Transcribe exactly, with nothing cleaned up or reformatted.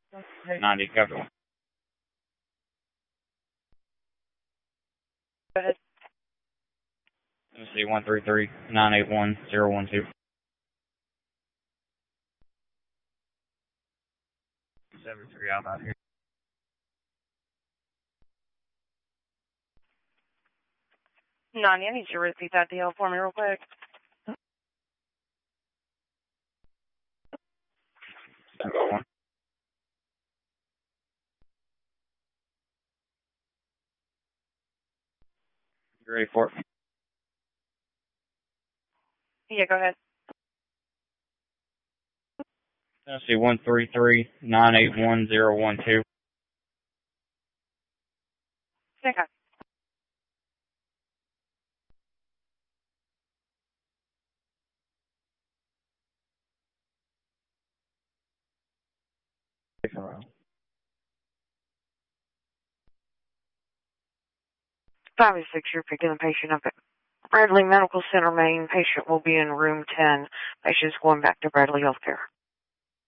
ninety, capital. Go ahead. Let's see, one three three, nine eight one, zero one two. seventy-three out out here. Nani, I need you to repeat that deal for me real quick. One. You ready for it? Yeah, go ahead. Let's see, one three three, nine eight one, zero one two. Okay. five oh six, you're picking the patient up at Bradley Medical Center, Maine. Patient will be in room ten. Patient's going back to Bradley Healthcare.